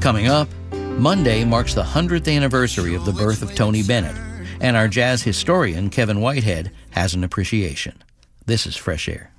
Coming up, Monday marks the 100th anniversary of the birth of Tony Bennett, and our jazz historian, Kevin Whitehead, has an appreciation. This is Fresh Air.